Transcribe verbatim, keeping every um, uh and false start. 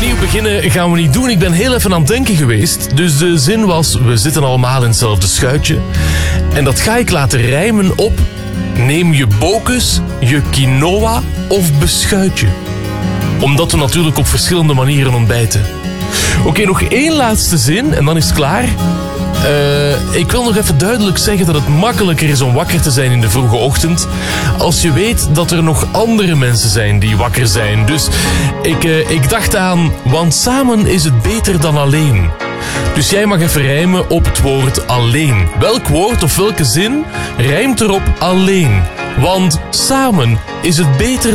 Opnieuw beginnen gaan we niet doen. Ik ben heel even aan het denken geweest. Dus de zin was, we zitten allemaal in hetzelfde schuitje. En dat ga ik laten rijmen op... Neem je bokus, je quinoa of beschuitje. Omdat we natuurlijk op verschillende manieren ontbijten. Oké, okay, nog één laatste zin en dan is het klaar. Uh, ik wil nog even duidelijk zeggen dat het makkelijker is om wakker te zijn in de vroege ochtend als je weet dat er nog andere mensen zijn die wakker zijn. Dus ik, uh, ik dacht aan, want samen is het beter dan alleen. Dus jij mag even rijmen op het woord alleen. Welk woord of welke zin rijmt erop alleen? Want samen is het beter